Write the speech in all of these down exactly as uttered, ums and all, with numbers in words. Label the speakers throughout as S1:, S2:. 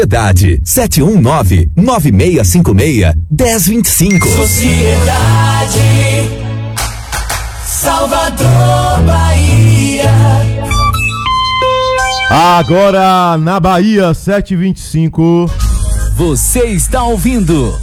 S1: Sociedade sete um nove, nove seis cinco seis, um zero dois cinco.
S2: Sociedade Salvador, Bahia.
S3: Agora na Bahia sete e vinte e cinco.
S4: Você está ouvindo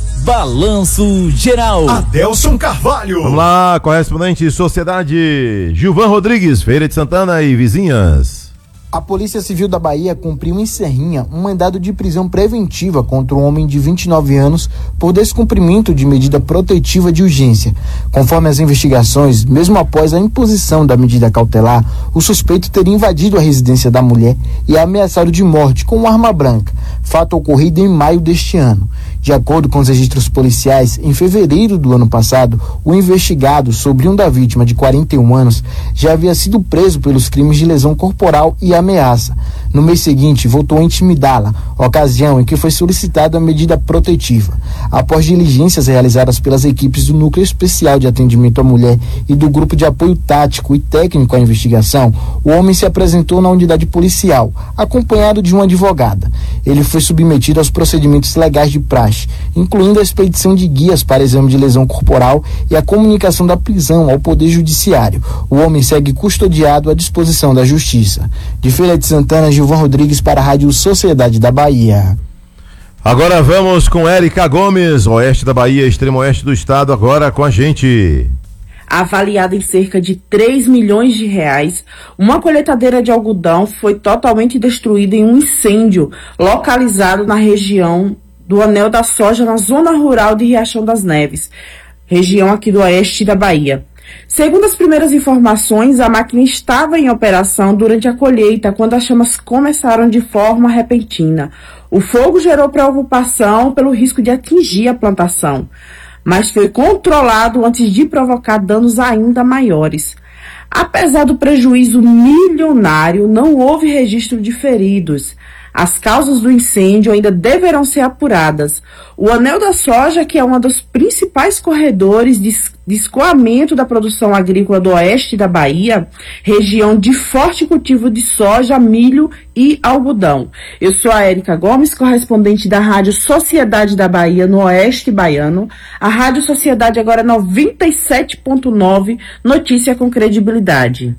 S4: Balanço Geral.
S5: Adelson Carvalho.
S3: Vamos lá, correspondente Sociedade Gilvan Rodrigues, Feira de Santana e vizinhas.
S6: A Polícia Civil da Bahia cumpriu em Serrinha um mandado de prisão preventiva contra um homem de vinte e nove anos por descumprimento de medida protetiva de urgência. Conforme as investigações, mesmo após a imposição da medida cautelar, o suspeito teria invadido a residência da mulher e a ameaçado de morte com uma arma branca, fato ocorrido em maio deste ano. De acordo com os registros policiais, em fevereiro do ano passado, o investigado, sobrinho da vítima de quarenta e um anos, já havia sido preso pelos crimes de lesão corporal e ameaça. No mês seguinte, voltou a intimidá-la, ocasião em que foi solicitada a medida protetiva. Após diligências realizadas pelas equipes do Núcleo Especial de Atendimento à Mulher e do Grupo de Apoio Tático e Técnico à Investigação, o homem se apresentou na unidade policial, acompanhado de uma advogada. Ele foi submetido aos procedimentos legais de praxe, incluindo a expedição de guias para exame de lesão corporal e a comunicação da prisão ao Poder Judiciário. O homem segue custodiado à disposição da Justiça. De Feira de Santana, Gilvan Rodrigues para a Rádio Sociedade da Bahia.
S3: Agora vamos com Érica Gomes, oeste da Bahia, extremo oeste do estado, agora com a gente.
S7: Avaliada em cerca de três milhões de reais, uma colheitadeira de algodão foi totalmente destruída em um incêndio localizado na região do Anel da Soja, na zona rural de Riachão das Neves, região aqui do oeste da Bahia. Segundo as primeiras informações, a máquina estava em operação durante a colheita, quando as chamas começaram de forma repentina. O fogo gerou preocupação pelo risco de atingir a plantação, mas foi controlado antes de provocar danos ainda maiores. Apesar do prejuízo milionário, não houve registro de feridos. As causas do incêndio ainda deverão ser apuradas. O Anel da Soja, que é um dos principais corredores de escoamento da produção agrícola do oeste da Bahia, região de forte cultivo de soja, milho e algodão. Eu sou a Érica Gomes, correspondente da Rádio Sociedade da Bahia, no oeste baiano. A Rádio Sociedade agora é noventa e sete ponto nove, notícia com credibilidade.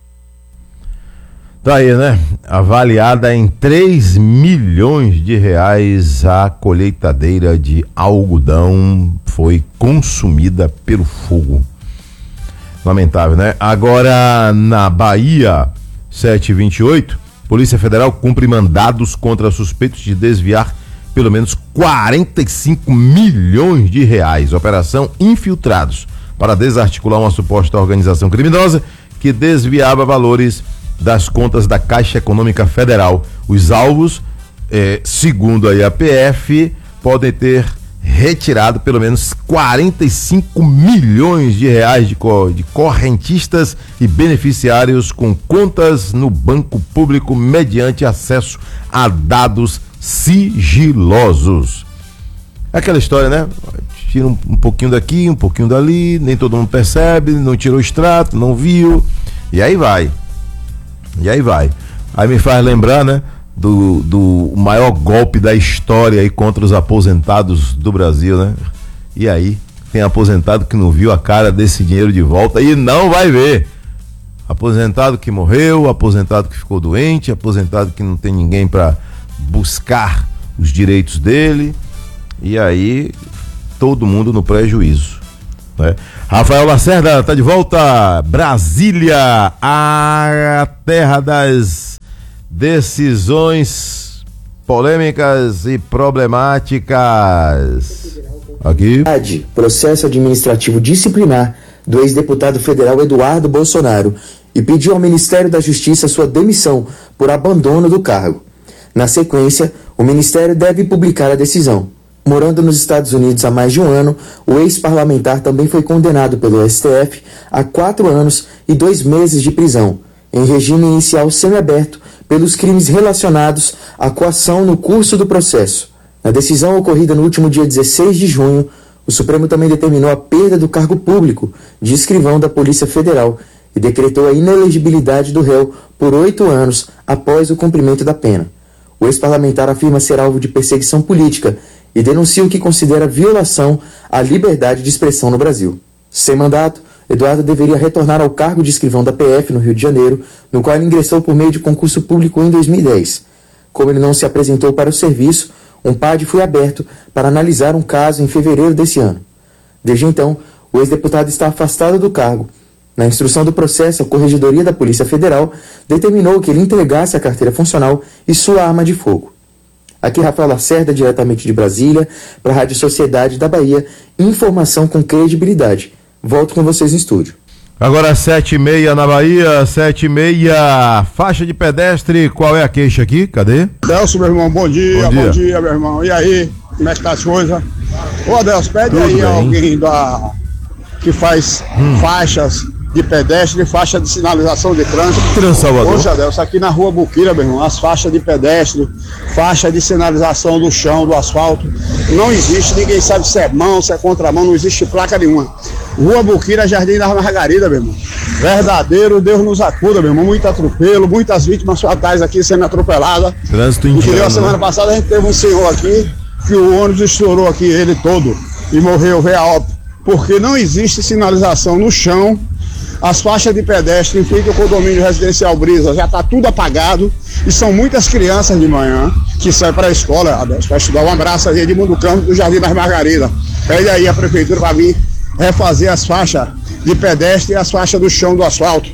S3: Tá aí, né? Avaliada em três milhões de reais, a colheitadeira de algodão foi consumida pelo fogo. Lamentável, né? Agora, na Bahia, sete e vinte e oito, Polícia Federal cumpre mandados contra suspeitos de desviar pelo menos quarenta e cinco milhões de reais. Operação Infiltrados, para desarticular uma suposta organização criminosa que desviava valores das contas da Caixa Econômica Federal. Os alvos, eh, segundo a I A P F, podem ter retirado pelo menos quarenta e cinco milhões de reais de, co- de correntistas e beneficiários com contas no banco público mediante acesso a dados sigilosos. Aquela história, né? Tira um, um pouquinho daqui, um pouquinho dali, nem todo mundo percebe, não tirou o extrato, não viu, e aí vai. E aí vai. Aí me faz lembrar, né, do, do maior golpe da história aí contra os aposentados do Brasil, né? E aí, tem aposentado que não viu a cara desse dinheiro de volta e não vai ver. Aposentado que morreu, aposentado que ficou doente, aposentado que não tem ninguém para buscar os direitos dele. E aí, todo mundo no prejuízo. É. Rafael Lacerda tá de volta. Brasília, a terra das decisões polêmicas e problemáticas. Aqui.
S8: Processo administrativo disciplinar do ex-deputado federal Eduardo Bolsonaro e pediu ao Ministério da Justiça sua demissão por abandono do cargo. Na sequência, o Ministério deve publicar a decisão. Morando nos Estados Unidos há mais de um ano, o ex-parlamentar também foi condenado pelo S T F a quatro anos e dois meses de prisão, em regime inicial semiaberto, pelos crimes relacionados à coação no curso do processo. Na decisão ocorrida no último dia dezesseis de junho, o Supremo também determinou a perda do cargo público de escrivão da Polícia Federal e decretou a inelegibilidade do réu por oito anos após o cumprimento da pena. O ex-parlamentar afirma ser alvo de perseguição política e denuncia o que considera violação à liberdade de expressão no Brasil. Sem mandato, Eduardo deveria retornar ao cargo de escrivão da P F no Rio de Janeiro, no qual ele ingressou por meio de concurso público em dois mil e dez. Como ele não se apresentou para o serviço, um P A D foi aberto para analisar um caso em fevereiro desse ano. Desde então, o ex-deputado está afastado do cargo. Na instrução do processo, a Corregedoria da Polícia Federal determinou que ele entregasse a carteira funcional e sua arma de fogo. Aqui Rafael Lacerda, diretamente de Brasília, para a Rádio Sociedade da Bahia, informação com credibilidade. Volto com vocês no estúdio.
S3: Agora sete e meia na Bahia, sete e meia, faixa de pedestre, qual é a queixa aqui? Cadê?
S5: Adelso, meu irmão, bom dia, bom dia, bom dia meu irmão. E aí, como é que tá as coisas? Ô Adelso, pede Tudo aí bem. alguém da, que faz hum. faixas de pedestre e faixa de sinalização de trânsito.
S3: Salvador.
S5: Hoje, Adelso, aqui na rua Buquira, meu irmão, as faixas de pedestre, faixa de sinalização do chão, do asfalto, não existe, ninguém sabe se é mão, se é contramão, não existe placa nenhuma. Rua Buquira, Jardim da Margarida, meu irmão. Verdadeiro, Deus nos acuda, meu irmão. Muito atropelo, muitas vítimas fatais aqui sendo atropeladas.
S3: Trânsito indiano,
S5: a semana né? passada a gente teve um senhor aqui que o ônibus estourou aqui, ele todo, e morreu, veio a óbito. Porque não existe sinalização no chão. As faixas de pedestre em frente ao condomínio residencial Brisa já está tudo apagado e são muitas crianças de manhã que saem para a escola, Adeus, para estudar. Um abraço aí de Mundo Campo do Jardim das Margaridas. Pede aí a prefeitura para vir refazer as faixas de pedestre e as faixas do chão do asfalto.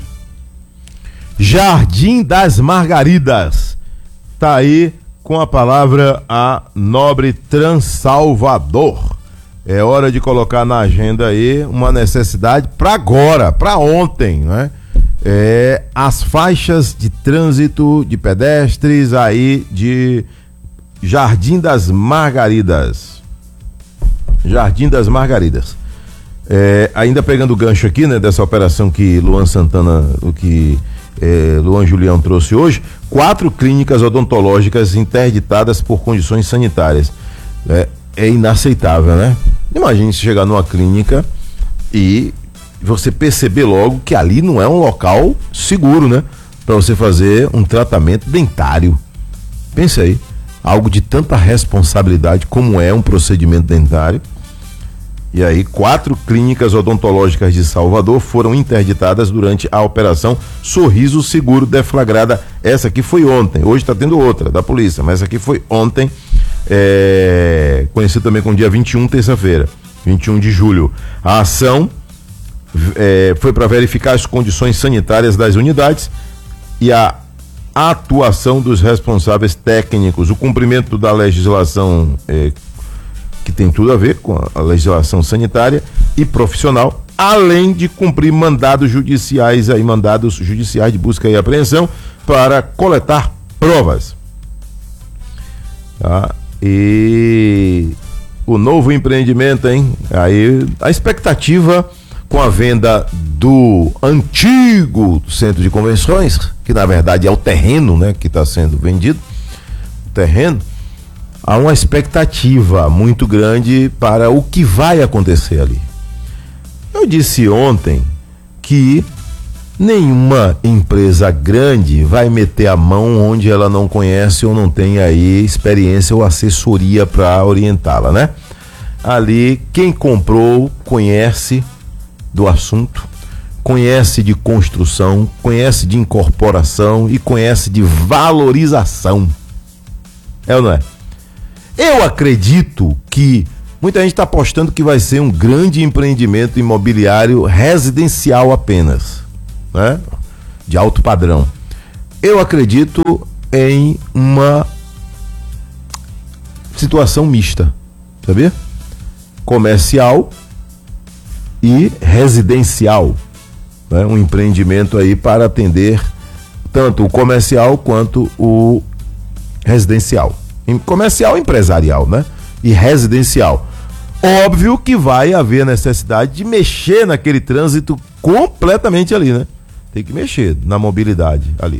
S3: Jardim das Margaridas. Tá aí com a palavra a nobre Transalvador. É hora de colocar na agenda aí uma necessidade para agora, para ontem, né? É, as faixas de trânsito de pedestres aí de Jardim das Margaridas. Jardim das Margaridas. É, ainda pegando o gancho aqui, né, dessa operação que Luan Santana, o que é, Luan Julião trouxe hoje, quatro clínicas odontológicas interditadas por condições sanitárias. É, é inaceitável, né? Imagine se chegar numa clínica e você perceber logo que ali não é um local seguro, né? Para você fazer um tratamento dentário. Pense aí, algo de tanta responsabilidade como é um procedimento dentário. E aí, quatro clínicas odontológicas de Salvador foram interditadas durante a operação Sorriso Seguro deflagrada. Essa aqui foi ontem, hoje está tendo outra da polícia, mas essa aqui foi ontem, é, conhecido também como dia vinte e um, terça-feira, vinte e um de julho. A ação é, foi para verificar as condições sanitárias das unidades e a atuação dos responsáveis técnicos, o cumprimento da legislação é, que tem tudo a ver com a legislação sanitária e profissional, além de cumprir mandados judiciais aí, mandados judiciais de busca e apreensão para coletar provas. Tá? E o novo empreendimento, hein? Aí a expectativa com a venda do antigo centro de convenções, que na verdade é o terreno, né, que está sendo vendido, o terreno. Há uma expectativa muito grande para o que vai acontecer ali. Eu disse ontem que nenhuma empresa grande vai meter a mão onde ela não conhece ou não tem aí experiência ou assessoria para orientá-la, né? Ali, quem comprou conhece do assunto, conhece de construção, conhece de incorporação e conhece de valorização. É ou não é? Eu acredito que muita gente está apostando que vai ser um grande empreendimento imobiliário residencial apenas, né? De alto padrão. Eu acredito em uma situação mista, sabia? Comercial e residencial, né? Um empreendimento aí para atender tanto o comercial quanto o residencial. Comercial e empresarial, né? E residencial. Óbvio que vai haver necessidade de mexer naquele trânsito completamente ali, né? Tem que mexer na mobilidade ali.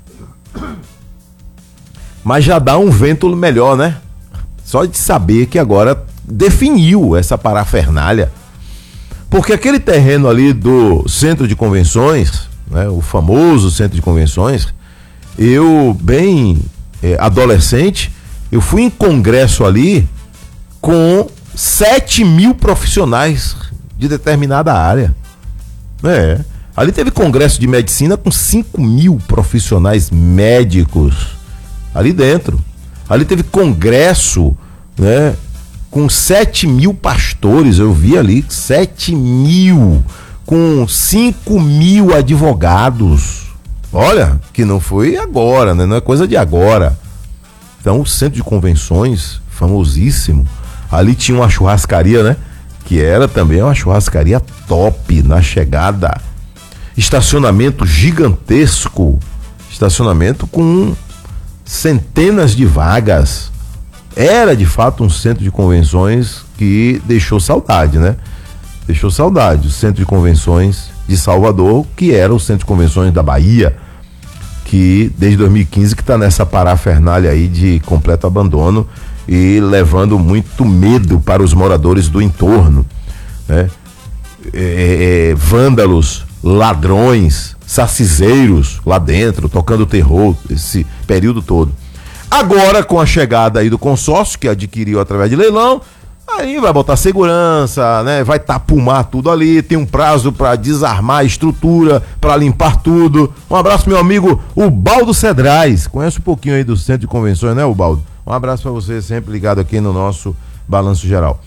S3: Mas já dá um vento melhor, né? Só de saber que agora definiu essa parafernália. Porque aquele terreno ali do centro de convenções, né? O famoso centro de convenções, eu bem é, adolescente, eu fui em congresso ali com sete mil profissionais de determinada área. É. Ali teve congresso de medicina com cinco mil profissionais médicos ali dentro. Ali teve congresso, né, com sete mil pastores, eu vi ali, sete mil, com cinco mil advogados. Olha, que não foi agora, né? Não é coisa de agora. Então, o centro de convenções, famosíssimo, ali tinha uma churrascaria, né? Que era também uma churrascaria top na chegada. Estacionamento gigantesco, estacionamento com centenas de vagas. Era de fato um centro de convenções que deixou saudade, né? Deixou saudade. O centro de convenções de Salvador, que era o centro de convenções da Bahia, que desde dois mil e quinze que está nessa parafernália aí de completo abandono e levando muito medo para os moradores do entorno, né? É, é, vândalos, ladrões, sacizeiros lá dentro, tocando terror esse período todo. Agora, com a chegada aí do consórcio, que adquiriu através de leilão, aí vai botar segurança, né? Vai tapumar tudo ali, tem um prazo para desarmar a estrutura, para limpar tudo. Um abraço, meu amigo, o Baldo Cedrais. Conhece um pouquinho aí do centro de convenções, né, o Baldo? Um abraço para você, sempre ligado aqui no nosso Balanço Geral.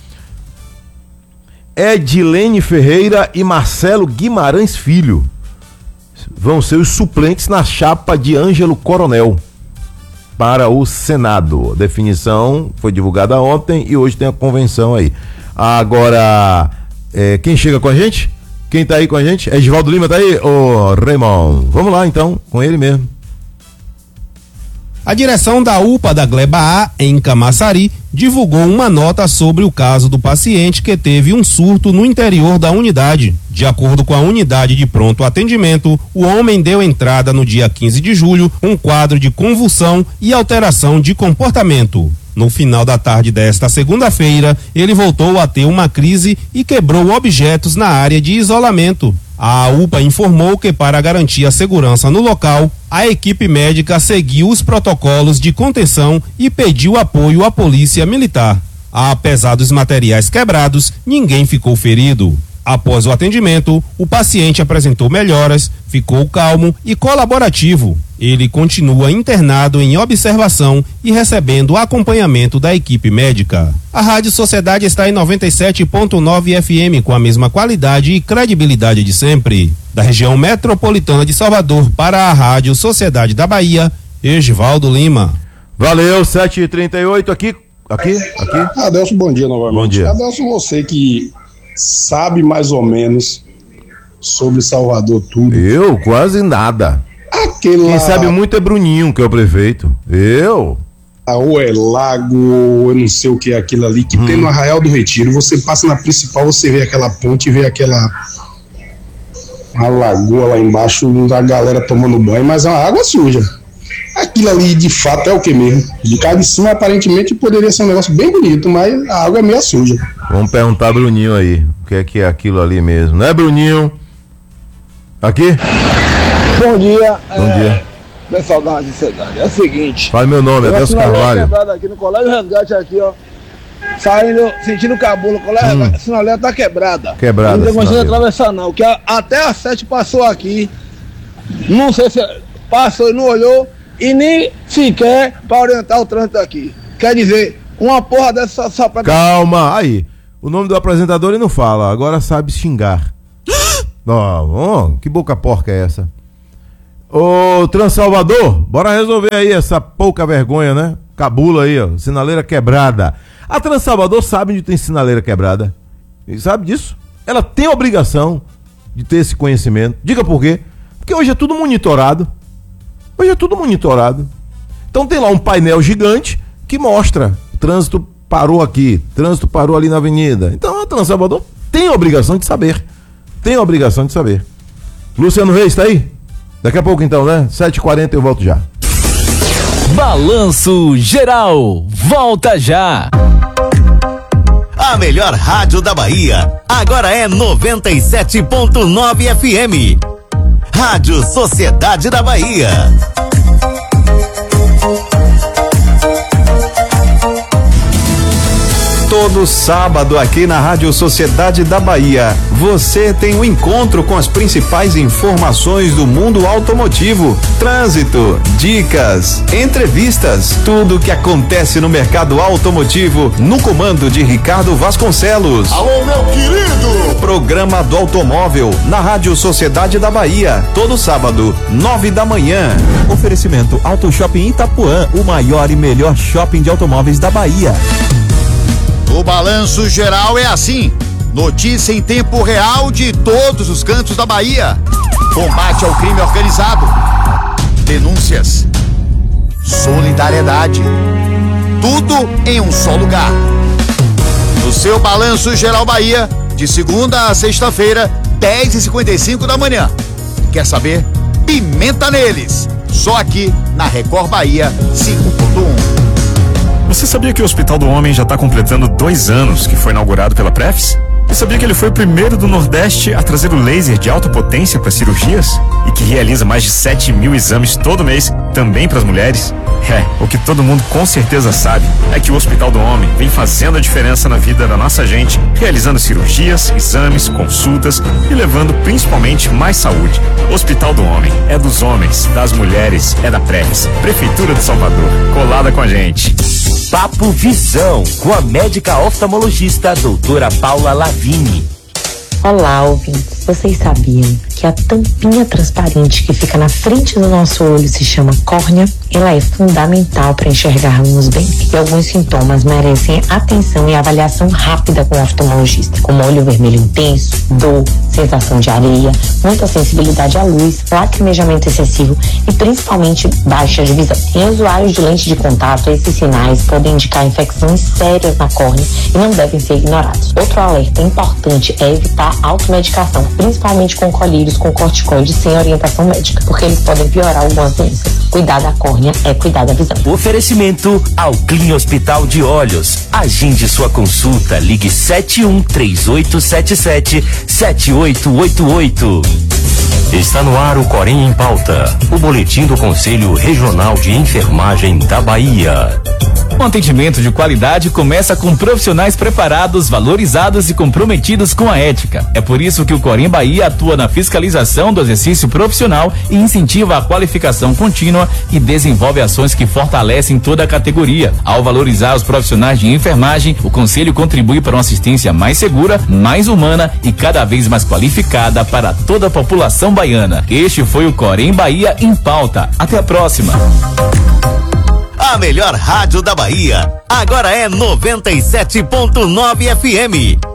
S3: Edilene Ferreira e Marcelo Guimarães Filho vão ser os suplentes na chapa de Ângelo Coronel para o Senado. A definição foi divulgada ontem e hoje tem a convenção aí. Agora, é, quem chega com a gente? Quem tá aí com a gente? É Edivaldo Lima, tá aí? Ô, Raymond, vamos lá então, com ele mesmo.
S9: A direção da U P A da Gleba A, em Camaçari, divulgou uma nota sobre o caso do paciente que teve um surto no interior da unidade. De acordo com a unidade de pronto atendimento, o homem deu entrada no dia quinze de julho, um quadro de convulsão e alteração de comportamento. No final da tarde desta segunda-feira, ele voltou a ter uma crise e quebrou objetos na área de isolamento. A U P A informou que, para garantir a segurança no local, a equipe médica seguiu os protocolos de contenção e pediu apoio à polícia militar. Apesar dos materiais quebrados, ninguém ficou ferido. Após o atendimento, o paciente apresentou melhoras, ficou calmo e colaborativo. Ele continua internado em observação e recebendo acompanhamento da equipe médica. A Rádio Sociedade está em noventa e sete ponto nove F M com a mesma qualidade e credibilidade de sempre. Da região metropolitana de Salvador para a Rádio Sociedade da Bahia, Edivaldo Lima.
S3: Valeu, sete e trinta e oito aqui, aqui, aqui.
S10: Adelson, bom dia novamente.
S3: Bom dia.
S10: Adelson, você que sabe mais ou menos sobre Salvador tudo.
S3: Eu? Quase nada.
S10: Aquele
S3: Quem
S10: lá...
S3: sabe muito é Bruninho, que é o prefeito. Eu?
S10: A ou é lago, eu não sei o que é aquilo ali, que hum. tem no Arraial do Retiro. Você passa na principal, você vê aquela ponte, vê aquela a lagoa lá embaixo, a galera tomando banho, mas é uma água suja. Aquilo ali de fato é o que mesmo? De cá de cima aparentemente poderia ser um negócio bem bonito, mas a água é meio suja.
S3: Vamos perguntar a Bruninho aí, o que é que é aquilo ali mesmo, né, Bruninho? Aqui?
S11: Bom dia.
S3: Bom é, dia.
S11: Pessoal da Rádio Sociedade, é o seguinte.
S3: Fala meu nome, Adelson Carvalho.
S11: Aqui no Colégio Resgate aqui, ó. Saindo, sentindo cabula, o colégio hum. a sinaleira tá quebrada.
S3: Quebrada.
S11: Não tem condição de atravessar não, que a, até a sete passou aqui. Não sei se passou e não olhou e nem sequer para orientar o trânsito aqui. Quer dizer, uma porra dessa só, só pra...
S3: Calma, aí. O nome do apresentador ele não fala, agora sabe xingar. Oh, oh, que boca porca é essa? Ô, Transalvador, bora resolver aí essa pouca vergonha, né? Cabula aí, ó, sinaleira quebrada. A Transalvador sabe onde tem sinaleira quebrada. E sabe disso? Ela tem a obrigação de ter esse conhecimento. Diga por quê? Porque hoje é tudo monitorado. Hoje é tudo monitorado. Então tem lá um painel gigante que mostra: o trânsito parou aqui, trânsito parou ali na avenida. Então a Transalvador tem a obrigação de saber. Tem a obrigação de saber. Luciano Reis, tá aí? Daqui a pouco então, né? sete e quarenta eu volto já.
S4: Balanço Geral, volta já.
S1: A melhor rádio da Bahia, agora é noventa e sete ponto nove F M. Rádio Sociedade da Bahia.
S12: Todo sábado aqui na Rádio Sociedade da Bahia, você tem um encontro com as principais informações do mundo automotivo, trânsito, dicas, entrevistas, tudo o que acontece no mercado automotivo, no comando de Ricardo Vasconcelos.
S13: Alô, meu querido!
S12: Programa do Automóvel na Rádio Sociedade da Bahia, todo sábado, nove da manhã.
S14: Oferecimento Auto Shopping Itapuã, o maior e melhor shopping de automóveis da Bahia.
S13: O balanço geral é assim: notícia em tempo real de todos os cantos da Bahia. Combate ao crime organizado, denúncias, solidariedade, tudo em um só lugar. No seu Balanço Geral Bahia, de segunda a sexta-feira, dez e cinquenta e cinco da manhã. Quer saber? Pimenta neles! Só aqui na Record Bahia cinco ponto um.
S15: Você sabia que o Hospital do Homem já está completando dois anos que foi inaugurado pela Prefis? E sabia que ele foi o primeiro do Nordeste a trazer o laser de alta potência para cirurgias? E que realiza mais de sete mil exames todo mês, também para as mulheres? É, o que todo mundo com certeza sabe é que o Hospital do Homem vem fazendo a diferença na vida da nossa gente, realizando cirurgias, exames, consultas e levando principalmente mais saúde. Hospital do Homem é dos homens, das mulheres, é da Prefis, Prefeitura de Salvador, colada com a gente.
S16: Papo Visão, com a médica oftalmologista doutora Paula Lavigne.
S17: Olá, ouvintes. Vocês sabiam que a tampinha transparente que fica na frente do nosso olho se chama córnea? Ela é fundamental para enxergarmos bem e alguns sintomas merecem atenção e avaliação rápida com o oftalmologista, como olho vermelho intenso, dor, sensação de areia, muita sensibilidade à luz, lacrimejamento excessivo e principalmente baixa de visão. Em usuários de lente de contato, esses sinais podem indicar infecções sérias na córnea e não devem ser ignorados. Outro alerta importante é evitar automedicação, principalmente com colírios com corticoides sem orientação médica, porque eles podem piorar algumas doenças. Cuidar da córnea é cuidar da visão.
S16: Oferecimento ao Clean Hospital de Olhos. Agende sua consulta, ligue sete um três oito sete sete sete oito oito oito.
S18: Está no ar o Corém em Pauta, o boletim do Conselho Regional de Enfermagem da Bahia.
S4: Um atendimento de qualidade começa com profissionais preparados, valorizados e comprometidos com a ética. É por isso que o Corém Bahia atua na fiscalização do exercício profissional e incentiva a qualificação contínua e desenvolve ações que fortalecem toda a categoria. Ao valorizar os profissionais de enfermagem, o Conselho contribui para uma assistência mais segura, mais humana e cada vez mais qualificada para toda a população baiana. Este foi o Corém Bahia em Pauta. Até a próxima.
S1: A melhor rádio da Bahia agora é noventa e sete ponto nove F M.